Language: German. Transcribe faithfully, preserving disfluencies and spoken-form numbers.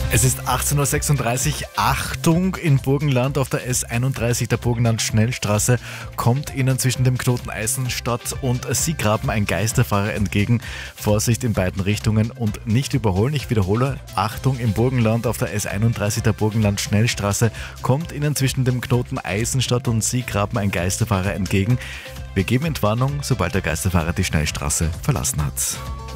Es ist achtzehn Uhr sechsunddreißig. Achtung, in Burgenland auf der S einunddreißig der Burgenland-Schnellstraße kommt Ihnen zwischen dem Knoten Eisenstadt und Siegraben ein Geisterfahrer entgegen. Vorsicht in beiden Richtungen und nicht überholen. Ich wiederhole, Achtung, im Burgenland auf der S einunddreißig der Burgenland-Schnellstraße kommt Ihnen zwischen dem Knoten Eisenstadt und Siegraben ein Geisterfahrer entgegen. Wir geben Entwarnung, sobald der Geisterfahrer die Schnellstraße verlassen hat.